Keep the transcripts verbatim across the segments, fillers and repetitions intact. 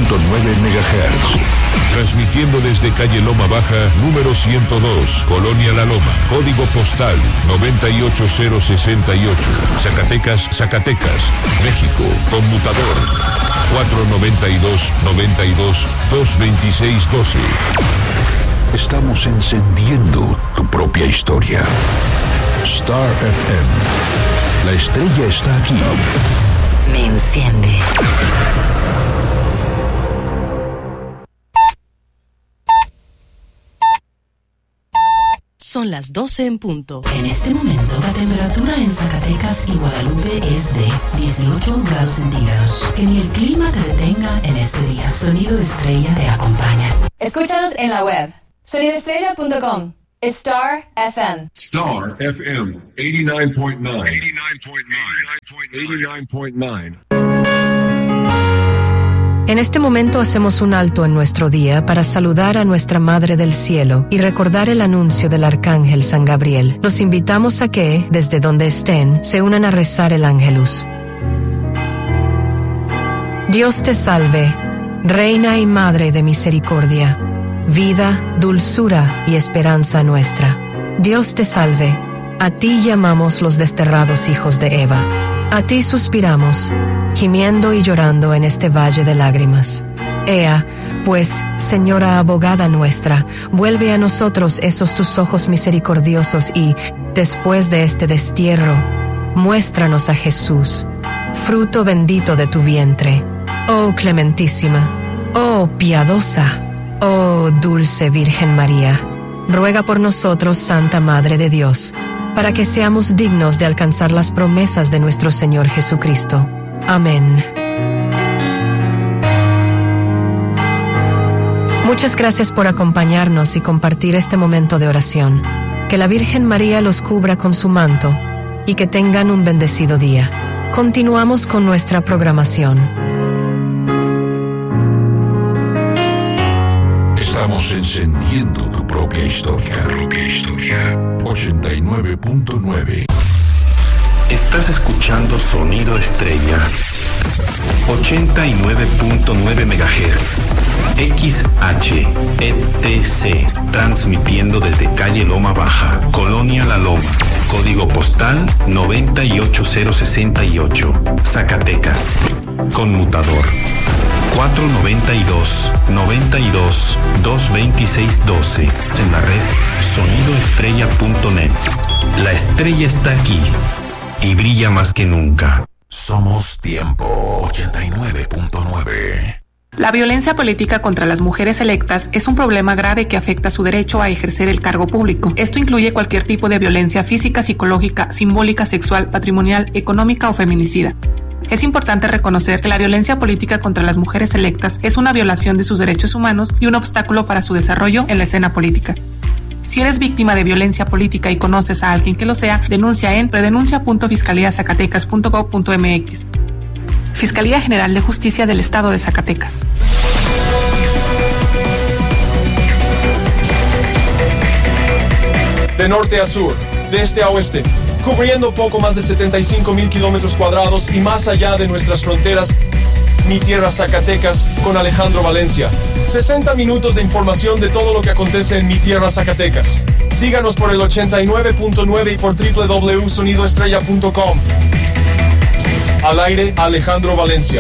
punto nueve megahertz. Transmitiendo desde calle Loma Baja, número ciento dos, Colonia La Loma, código postal noventa y ocho cero sesenta y ocho, Zacatecas, Zacatecas, México, conmutador cuatro noventa y dos, noventa y dos, dos veintiséis doce. Estamos encendiendo tu propia historia. Star F M. La estrella está aquí. Me enciende. Son las doce en punto. En este momento, la temperatura en Zacatecas y Guadalupe es de dieciocho grados centígrados. Que ni el clima te detenga en este día. Sonido Estrella te acompaña. Escúchanos en la web sonido estrella punto com. Star F M. Star F M eighty-nine point nine. eighty-nine point nine. eighty-nine point nine. En este momento hacemos un alto en nuestro día para saludar a nuestra Madre del Cielo y recordar el anuncio del Arcángel San Gabriel. Los invitamos a que, desde donde estén, se unan a rezar el Ángelus. Dios te salve, Reina y Madre de misericordia, vida, dulzura y esperanza nuestra. Dios te salve, a ti llamamos los desterrados hijos de Eva. A ti suspiramos, gimiendo y llorando en este valle de lágrimas. Ea, pues, Señora abogada nuestra, vuelve a nosotros esos tus ojos misericordiosos y, después de este destierro, muéstranos a Jesús, fruto bendito de tu vientre. Oh clementísima, oh piadosa, oh dulce Virgen María, ruega por nosotros, Santa Madre de Dios, para que seamos dignos de alcanzar las promesas de nuestro Señor Jesucristo. Amén. Muchas gracias por acompañarnos y compartir este momento de oración. Que la Virgen María los cubra con su manto y que tengan un bendecido día. Continuamos con nuestra programación. Estamos encendiendo tu propia historia. Propia historia. ochenta y nueve punto nueve. Estás escuchando Sonido Estrella. ochenta y nueve punto nueve megahertz. X H E T C. Transmitiendo desde calle Loma Baja, Colonia La Loma. Código postal noventa y ocho cero sesenta y ocho. Zacatecas. Conmutador cuatro noventa y dos, noventa y dos, dos veintiséis doce. En la red sonido estrella punto net. La estrella está aquí y brilla más que nunca. Somos Tiempo ochenta y nueve punto nueve. La violencia política contra las mujeres electas es un problema grave que afecta su derecho a ejercer el cargo público. Esto incluye cualquier tipo de violencia física, psicológica, simbólica, sexual, patrimonial, económica o feminicida. Es importante reconocer que la violencia política contra las mujeres electas es una violación de sus derechos humanos y un obstáculo para su desarrollo en la escena política. Si eres víctima de violencia política y conoces a alguien que lo sea, denuncia en predenuncia punto fiscalía zacatecas punto gob punto mx. Fiscalía General de Justicia del Estado de Zacatecas. De norte a sur, de este a oeste, cubriendo poco más de setenta y cinco mil kilómetros cuadrados y más allá de nuestras fronteras, Mi Tierra Zacatecas con Alejandro Valencia. sesenta minutos de información de todo lo que acontece en Mi Tierra Zacatecas. Síganos por el ochenta y nueve punto nueve y por doble u doble u doble u punto sonido estrella punto com. Al aire, Alejandro Valencia.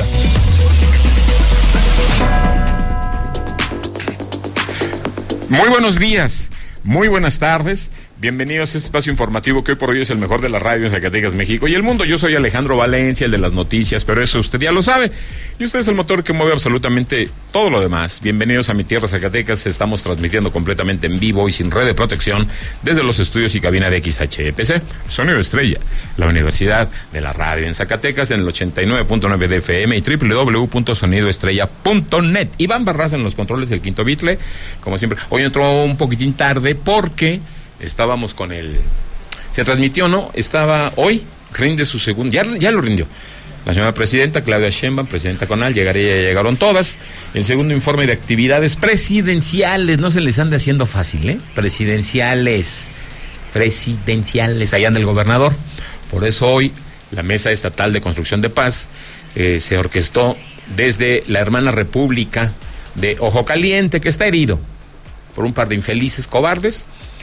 Muy buenos días, muy buenas tardes. Bienvenidos a este espacio informativo que hoy por hoy es el mejor de la radio en Zacatecas, México y el mundo. Yo soy Alejandro Valencia, el de las noticias, pero eso usted ya lo sabe. Y usted es el motor que mueve absolutamente todo lo demás. Bienvenidos a Mi Tierra Zacatecas. Estamos transmitiendo completamente en vivo y sin red de protección desde los estudios y cabina de X H E P C, Sonido Estrella, la Universidad de la Radio en Zacatecas, en el ochenta y nueve punto nueve de F M y doble u doble u doble u punto sonido estrella punto net. Iván Barraza en los controles del Quinto Bitle, como siempre. Hoy entró un poquitín tarde porque estábamos con el... Se transmitió, ¿no? Estaba hoy, rinde su segundo... Ya, ya lo rindió. La señora presidenta, Claudia Sheinbaum, presidenta CONAL, llegaría, ya llegaron todas. El segundo informe de actividades presidenciales. No se les ande haciendo fácil, ¿eh? Presidenciales. Presidenciales. Allá anda el gobernador. Por eso hoy, la Mesa Estatal de Construcción de Paz eh, se orquestó desde la hermana república de Ojo Caliente, que está herido por un par de infelices cobardes.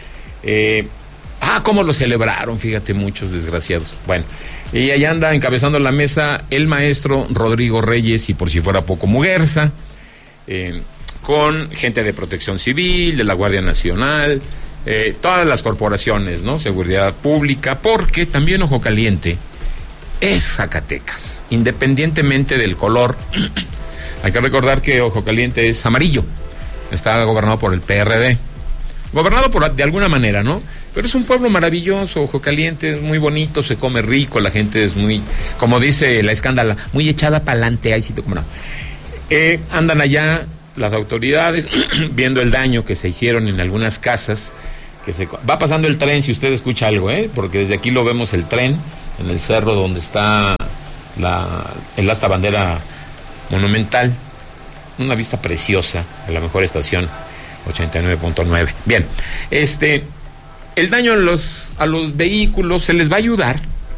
Eh, ah, cómo lo celebraron, fíjate, muchos desgraciados. Bueno, y allá anda encabezando la mesa el maestro Rodrigo Reyes y por si fuera poco Muguerza, eh, con gente de Protección Civil, de la Guardia Nacional, eh, todas las corporaciones, ¿no? Seguridad Pública, porque también Ojo Caliente es Zacatecas, independientemente del color. Hay que recordar que Ojo Caliente es amarillo, está gobernado por el P R D, gobernado por de alguna manera, ¿no? Pero es un pueblo maravilloso, Ojo Caliente, es muy bonito, se come rico, la gente es muy, como dice la escándala, muy echada para adelante, ahí sí, como no. Eh, andan allá las autoridades viendo el daño que se hicieron en algunas casas, que se va pasando el tren, si usted escucha algo, ¿eh? Porque desde aquí lo vemos el tren, en el cerro donde está la, el asta bandera monumental, una vista preciosa de la mejor estación ochenta y nueve punto nueve. Bien, este, el daño a los, a los vehículos se les va a ayudar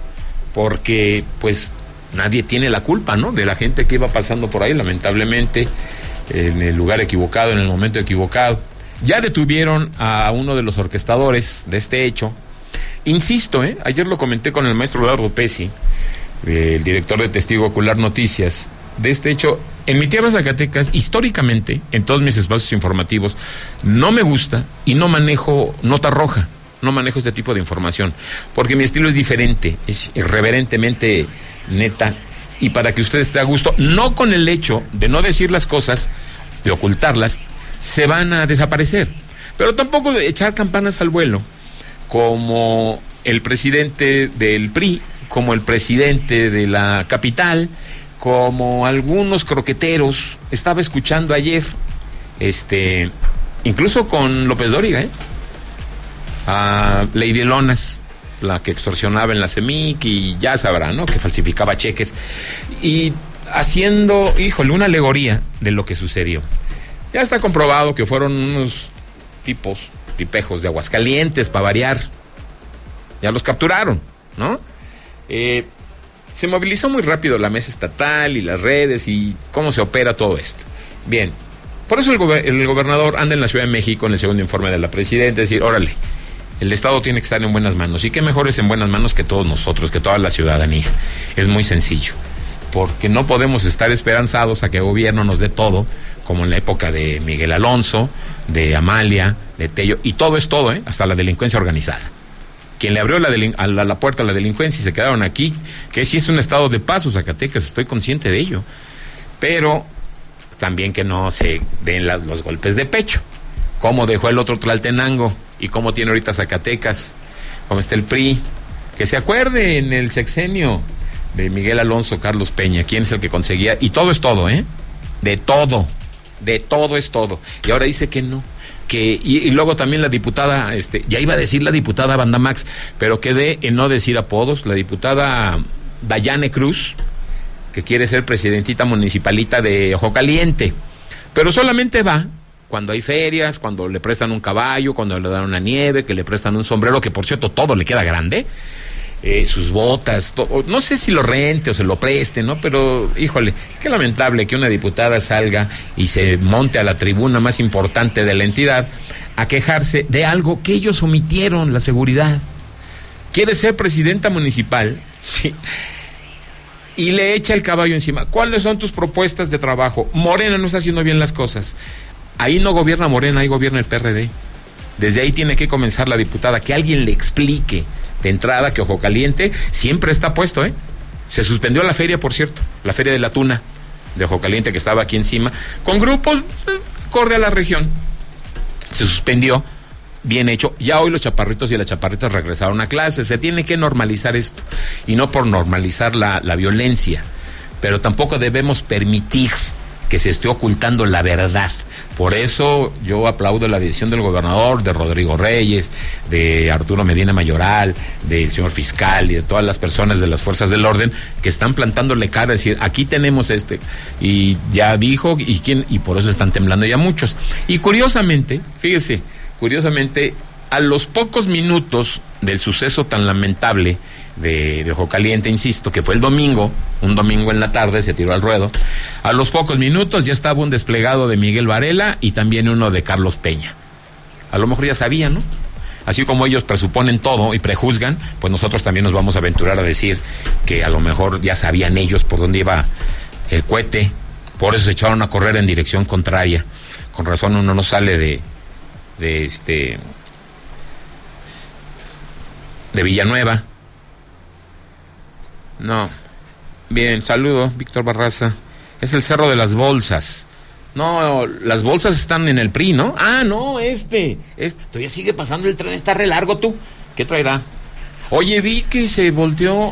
porque pues nadie tiene la culpa, ¿no? De la gente que iba pasando por ahí, lamentablemente, en el lugar equivocado, en el momento equivocado. Ya detuvieron a uno de los orquestadores de este hecho. Insisto, ¿eh? Ayer lo comenté con el maestro Eduardo Pesci, el director de Testigo Ocular Noticias, de este hecho. En mi tierra, Zacatecas, históricamente, en todos mis espacios informativos, no me gusta y no manejo nota roja, no manejo este tipo de información, porque mi estilo es diferente, es irreverentemente neta, y para que usted esté a gusto, no con el hecho de no decir las cosas, de ocultarlas, se van a desaparecer, pero tampoco de echar campanas al vuelo, como el presidente del P R I, como el presidente de la capital, como algunos croqueteros. Estaba escuchando ayer, este, incluso con López Dóriga, ¿eh? A Lady Lonas, la que extorsionaba en la CEMIC, y ya sabrá, ¿no? Que falsificaba cheques, y haciendo, híjole, una alegoría de lo que sucedió. Ya está comprobado que fueron unos tipos, tipejos de Aguascalientes, para variar. Ya los capturaron, ¿no? Eh, se movilizó muy rápido la mesa estatal y las redes y cómo se opera todo esto. Bien, por eso el, gober- el gobernador anda en la Ciudad de México en el segundo informe de la presidenta, es decir, órale, el Estado tiene que estar en buenas manos. ¿Y qué mejor es en buenas manos que todos nosotros, que toda la ciudadanía? Es muy sencillo, porque no podemos estar esperanzados a que el gobierno nos dé todo, como en la época de Miguel Alonso, de Amalia, de Tello, y todo es todo, ¿eh? Hasta la delincuencia organizada. Quien le abrió la, delin- a la, la puerta a la delincuencia y se quedaron aquí, que sí es un estado de paso, Zacatecas, estoy consciente de ello, pero también que no se den las, los golpes de pecho, como dejó el otro Tlaltenango y cómo tiene ahorita Zacatecas, como está el P R I, que se acuerde en el sexenio de Miguel Alonso, Carlos Peña, quién es el que conseguía, y todo es todo, ¿eh? De todo, de todo es todo, y ahora dice que no. Que, y, y luego también la diputada, este, ya iba a decir la diputada Banda Max, pero quedé en no decir apodos, la diputada Dayane Cruz, que quiere ser presidentita municipalita de Ojo Caliente, pero solamente va cuando hay ferias, cuando le prestan un caballo, cuando le dan una nieve, que le prestan un sombrero, que por cierto todo le queda grande, eh, sus botas, to- no sé si lo rente o se lo preste, ¿no? Pero, híjole, qué lamentable que una diputada salga y se monte a la tribuna más importante de la entidad a quejarse de algo que ellos omitieron, la seguridad. Quiere ser presidenta municipal y le echa el caballo encima. ¿Cuáles son tus propuestas de trabajo? Morena no está haciendo bien las cosas. Ahí no gobierna Morena, ahí gobierna el P R D. Desde ahí tiene que comenzar la diputada, que alguien le explique de entrada que Ojo Caliente siempre está puesto, ¿eh? Se suspendió la feria, por cierto, la feria de la tuna de Ojo Caliente, que estaba aquí encima, con grupos eh, acorde a la región. Se suspendió, bien hecho. Ya hoy los chaparritos y las chaparritas regresaron a clases. Se tiene que normalizar esto, y no por normalizar la, la violencia, pero tampoco debemos permitir que se esté ocultando la verdad. Por eso yo aplaudo la decisión del gobernador, de Rodrigo Reyes, de Arturo Medina Mayoral, del señor fiscal y de todas las personas de las fuerzas del orden que están plantándole cara, decir, aquí tenemos este, y ya dijo, y quién, y por eso están temblando ya muchos. Y curiosamente, fíjese, curiosamente, a los pocos minutos del suceso tan lamentable de, de Ojo Caliente, insisto, que fue el domingo, un domingo en la tarde, se tiró al ruedo. A los pocos minutos ya estaba un desplegado de Miguel Varela y también uno de Carlos Peña. A lo mejor ya sabían, ¿no? Así como ellos presuponen todo y prejuzgan, pues nosotros también nos vamos a aventurar a decir que a lo mejor ya sabían ellos por dónde iba el cohete, por eso se echaron a correr en dirección contraria. Con razón uno no sale de, de este, de Villanueva. No. Bien, saludo, Víctor Barraza. Es el Cerro de las Bolsas. No, las bolsas están en el P R I, ¿no? Ah, no, este, este. Todavía sigue pasando el tren, está re largo, tú. ¿Qué traerá? Oye, vi que se volteó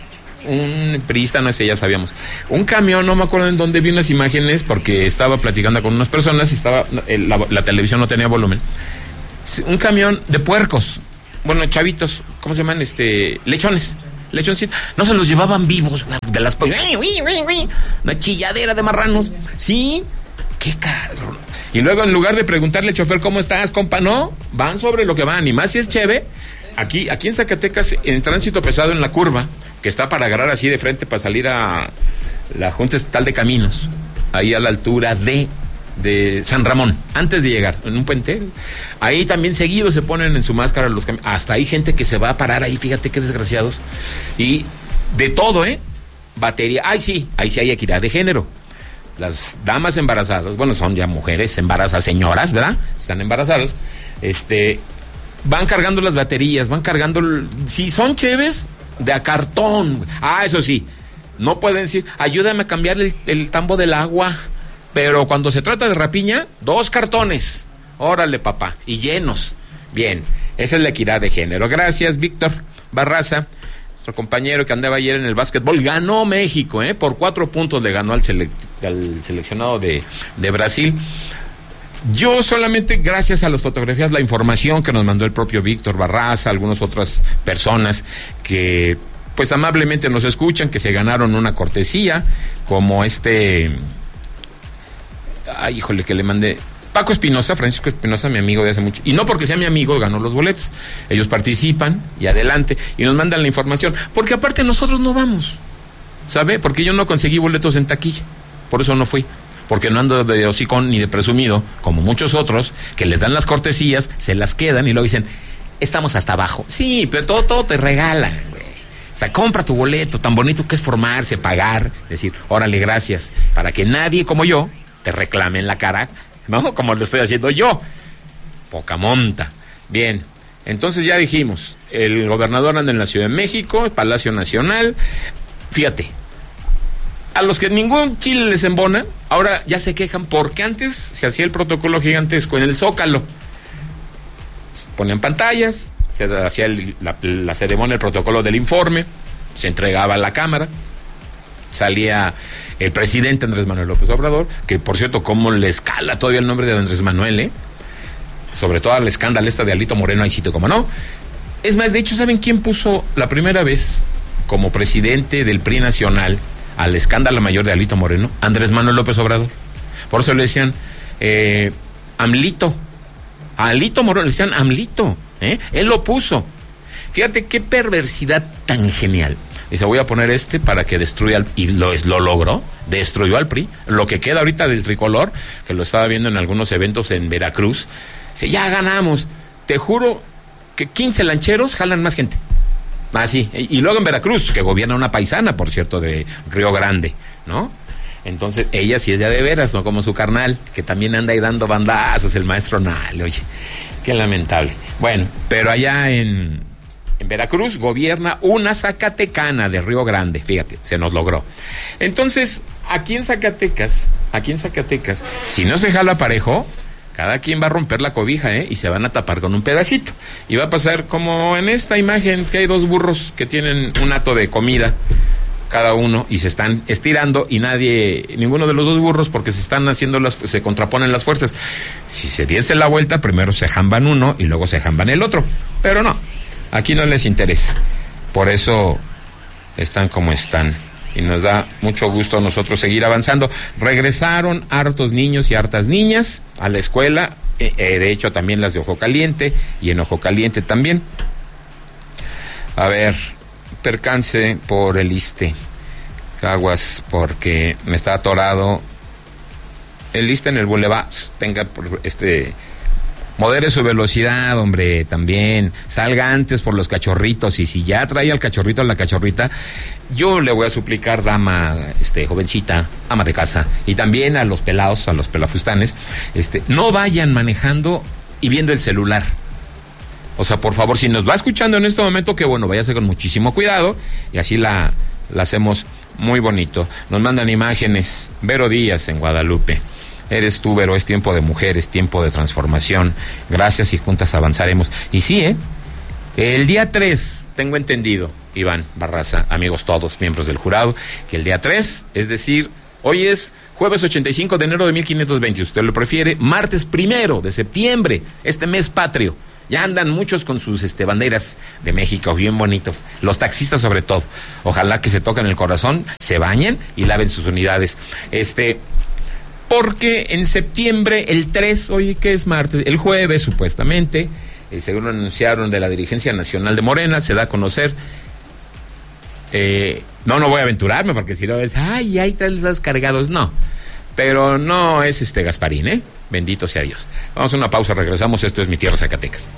un priista, no sé, ya sabíamos. Un camión, no me acuerdo en dónde vi unas imágenes, porque estaba platicando con unas personas y estaba, la, la televisión no tenía volumen. Un camión de puercos, bueno, chavitos, ¿cómo se llaman? Este, lechones. Lechoncitos, no se los llevaban vivos, güey, de las pollas. Una chilladera de marranos. Sí, qué caro. Y luego, en lugar de preguntarle al chofer, ¿cómo estás, compa? No, van sobre lo que van. Y más si es cheve. Aquí, aquí en Zacatecas, en tránsito pesado en la curva, que está para agarrar así de frente para salir a la Junta Estatal de Caminos, ahí a la altura de de San Ramón, antes de llegar, en un puente, ahí también seguido se ponen en su máscara los camiones, hasta hay gente que se va a parar ahí, fíjate qué desgraciados, y de todo, ¿eh? Batería, ay sí, ahí sí hay equidad de género, las damas embarazadas, bueno, son ya mujeres embarazadas, señoras, ¿verdad? Están embarazadas, este, van cargando las baterías, van cargando, si son cheves, de a cartón, ah, eso sí, no pueden decir, ayúdame a cambiar el, el tambo del agua. Pero cuando se trata de rapiña, dos cartones. Órale, papá. Y llenos. Bien, esa es la equidad de género. Gracias, Víctor Barraza, nuestro compañero que andaba ayer en el básquetbol. Ganó México, ¿eh? Por cuatro puntos le ganó al, selec- al seleccionado de, de Brasil. Yo solamente, gracias a las fotografías, la información que nos mandó el propio Víctor Barraza, algunas otras personas que, pues, amablemente nos escuchan, que se ganaron una cortesía, como este... Ay, híjole, que le mandé. Paco Espinosa, Francisco Espinosa, mi amigo de hace mucho. Y no porque sea mi amigo, ganó los boletos. Ellos participan y adelante. Y nos mandan la información. Porque aparte nosotros no vamos. ¿Sabe? Porque yo no conseguí boletos en taquilla. Por eso no fui. Porque no ando de hocicón ni de presumido, como muchos otros, que les dan las cortesías, se las quedan y luego dicen, estamos hasta abajo. Sí, pero todo, todo te regalan, güey. O sea, compra tu boleto, tan bonito que es formarse, pagar. Decir, órale, gracias. Para que nadie como yo te reclame en la cara, ¿no? Como lo estoy haciendo yo. Poca monta. Bien, entonces ya dijimos, el gobernador anda en la Ciudad de México, el Palacio Nacional. Fíjate, a los que ningún chile les embona, ahora ya se quejan porque antes se hacía el protocolo gigantesco en el Zócalo. Ponían pantallas, se hacía el, la, la ceremonia, el protocolo del informe, se entregaba a la Cámara, salía el presidente Andrés Manuel López Obrador, que por cierto, cómo le escala todavía el nombre de Andrés Manuel, ¿eh? Sobre todo al escándalo esta de Alito Moreno, ahí sitio, como no. Es más, de hecho, ¿saben quién puso la primera vez como presidente del P R I nacional al escándalo mayor de Alito Moreno? Andrés Manuel López Obrador. Por eso le decían eh, AMLito. A Alito Moreno le decían AMLito, ¿eh? Él lo puso. Fíjate qué perversidad tan genial. Dice, voy a poner este para que destruya, al, y lo, lo logró, destruyó al P R I, lo que queda ahorita del tricolor, que lo estaba viendo en algunos eventos en Veracruz, dice, ya ganamos, te juro que quince lancheros jalan más gente, así, ah, y, y luego en Veracruz, que gobierna una paisana, por cierto, de Río Grande, ¿no? Entonces, ella sí es ya de veras, no como su carnal, que también anda ahí dando bandazos, el maestro Nale, oye, qué lamentable. Bueno, pero allá en... En Veracruz gobierna una zacatecana de Río Grande, fíjate, se nos logró. Entonces, aquí en Zacatecas, aquí en Zacatecas, si no se jala parejo, cada quien va a romper la cobija, ¿eh? Y se van a tapar con un pedacito. Y va a pasar como en esta imagen, que hay dos burros que tienen un hato de comida, cada uno, y se están estirando, y nadie, ninguno de los dos burros, porque se están haciendo las, se contraponen las fuerzas. Si se diese la vuelta, primero se jamban uno, y luego se jamban el otro. Pero no. Aquí no les interesa, por eso están como están, y nos da mucho gusto a nosotros seguir avanzando. Regresaron hartos niños y hartas niñas a la escuela, eh, eh, de hecho también las de Ojo Caliente, y en Ojo Caliente también. A ver, percance por el Iste, Caguas, porque me está atorado el Iste en el Boulevard. Tenga por este... Modere su velocidad, hombre, también. Salga antes por los cachorritos. Y si ya trae al cachorrito a la cachorrita, yo le voy a suplicar, dama, este, jovencita, ama de casa, y también a los pelados, a los pelafustanes, este, no vayan manejando y viendo el celular. O sea, por favor, si nos va escuchando en este momento, que bueno, váyase con muchísimo cuidado, y así la, la hacemos muy bonito. Nos mandan imágenes. Vero Díaz en Guadalupe. Eres tú, Vero, es tiempo de mujeres, tiempo de transformación. Gracias y juntas avanzaremos. Y sí, ¿eh? El día tres, tengo entendido, Iván Barraza, amigos todos, miembros del jurado, que el día tres, es decir, hoy es jueves ochenta y cinco de enero de mil quinientos veinte, usted lo prefiere, martes primero de septiembre, este mes patrio. Ya andan muchos con sus este, banderas de México, bien bonitos. Los taxistas sobre todo. Ojalá que se toquen el corazón, se bañen y laven sus unidades. Este... Porque en septiembre, el tres, hoy que es martes, el jueves supuestamente, eh, según lo anunciaron de la dirigencia nacional de Morena, se da a conocer, eh, no, no voy a aventurarme porque si no es, ay, ay, tal esos cargados, no, pero no es este Gasparín, ¿eh? Bendito sea Dios. Vamos a una pausa, regresamos, esto es Mi Tierra Zacatecas.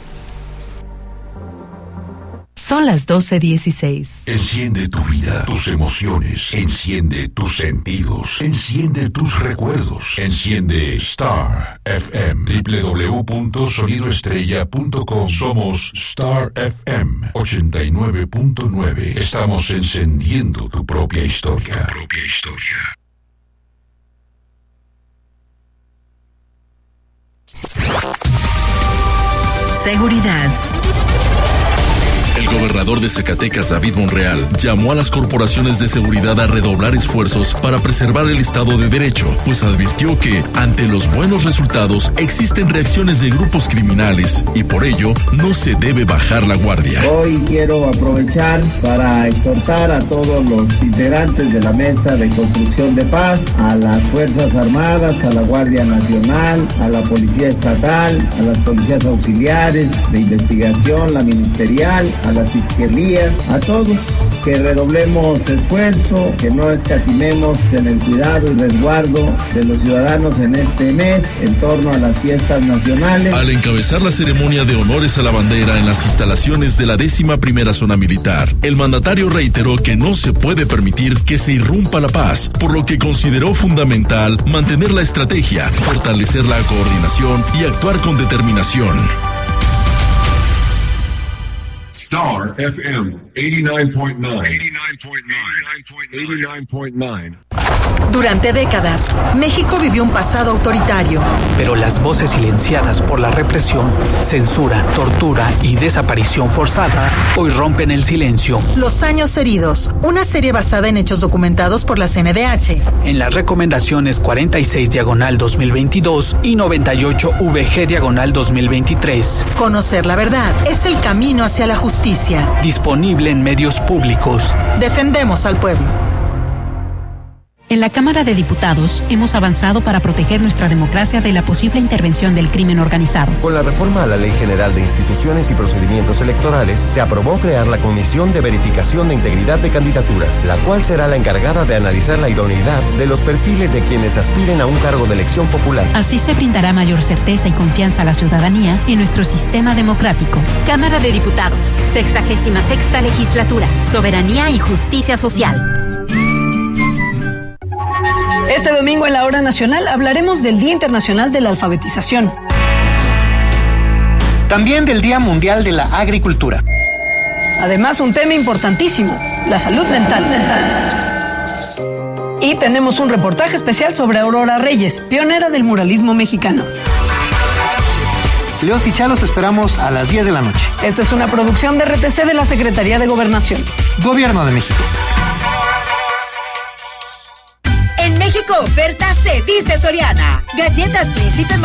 Son las doce dieciséis. Enciende tu vida, tus emociones, enciende tus sentidos, enciende tus recuerdos, enciende Star F M, doble u doble u doble u punto sonido estrella punto com. Somos Star F M ochenta y nueve punto nueve. Estamos encendiendo tu propia historia. Tu propia historia. Seguridad. El gobernador de Zacatecas, David Monreal, llamó a las corporaciones de seguridad a redoblar esfuerzos para preservar el Estado de Derecho, pues advirtió que, ante los buenos resultados, existen reacciones de grupos criminales y por ello no se debe bajar la guardia. Hoy quiero aprovechar para exhortar a todos los integrantes de la Mesa de Construcción de Paz, a las Fuerzas Armadas, a la Guardia Nacional, a la Policía Estatal, a las Policías Auxiliares de Investigación, la Ministerial, a las fiscalías, a todos, que redoblemos esfuerzo, que no escatimemos en el cuidado y resguardo de los ciudadanos en este mes en torno a las fiestas nacionales. Al encabezar la ceremonia de honores a la bandera en las instalaciones de la décima primera zona militar, el mandatario reiteró que no se puede permitir que se irrumpa la paz, por lo que consideró fundamental mantener la estrategia, fortalecer la coordinación y actuar con determinación. Star F M ochenta y nueve punto nueve. ochenta y nueve punto nueve. Durante décadas, México vivió un pasado autoritario. Pero las voces silenciadas por la represión, censura, tortura y desaparición forzada hoy rompen el silencio. Los años heridos, una serie basada en hechos documentados por la C N D H. En las recomendaciones cuarenta y seis diagonal dos mil veintidós y noventa y ocho V G diagonal dos mil veintitrés. Conocer la verdad es el camino hacia la justicia. Disponible en medios públicos. Defendemos al pueblo. En la Cámara de Diputados hemos avanzado para proteger nuestra democracia de la posible intervención del crimen organizado. Con la reforma a la Ley General de Instituciones y Procedimientos Electorales, se aprobó crear la Comisión de Verificación de Integridad de Candidaturas, la cual será la encargada de analizar la idoneidad de los perfiles de quienes aspiren a un cargo de elección popular. Así se brindará mayor certeza y confianza a la ciudadanía en nuestro sistema democrático. Cámara de Diputados, sexagésima sexta legislatura, Soberanía y Justicia Social. Este domingo en la Hora Nacional hablaremos del Día Internacional de la Alfabetización. También del Día Mundial de la Agricultura. Además, un tema importantísimo, la salud mental. Y tenemos un reportaje especial sobre Aurora Reyes, pionera del muralismo mexicano. Leos y Chalos esperamos a las diez de la noche. Esta es una producción de R T C de la Secretaría de Gobernación. Gobierno de México. En México oferta se dice Soriana. Galletas Príncipe